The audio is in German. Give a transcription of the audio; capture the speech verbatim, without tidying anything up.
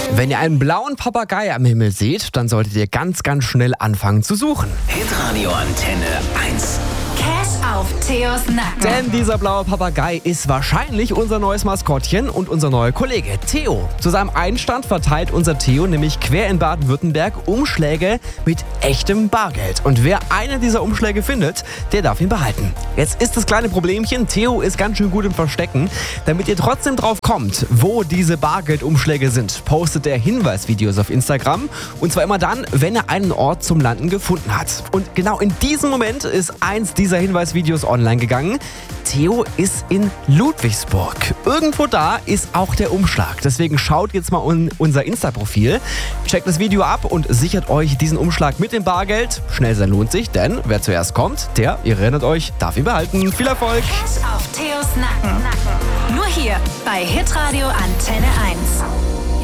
Wenn ihr einen blauen Papagei am Himmel seht, dann solltet ihr ganz, ganz schnell anfangen zu suchen. Hitradio Antenne eins. Cash auf Theos Nacken. Denn dieser blaue Papagei ist wahrscheinlich unser neues Maskottchen und unser neuer Kollege Theo. Zu seinem Einstand verteilt unser Theo nämlich quer in Baden-Württemberg Umschläge mit echtem Bargeld. Und wer einen dieser Umschläge findet, der darf ihn behalten. Jetzt ist das kleine Problemchen, Theo ist ganz schön gut im Verstecken. Damit ihr trotzdem drauf kommt, wo diese Bargeldumschläge sind, postet er Hinweisvideos auf Instagram. Und zwar immer dann, wenn er einen Ort zum Landen gefunden hat. Und genau in diesem Moment ist eins dieser Hinweisvideos online gegangen. Theo ist in Ludwigsburg. Irgendwo da ist auch der Umschlag. Deswegen schaut jetzt mal in unser Insta-Profil, checkt das Video ab und sichert euch diesen Umschlag mit dem Bargeld. Schnell sein lohnt sich, denn wer zuerst kommt, der, ihr erinnert euch, darf ihn behalten. Viel Erfolg! Cash auf Theos Nacken. Nur hier bei Hitradio Antenne eins.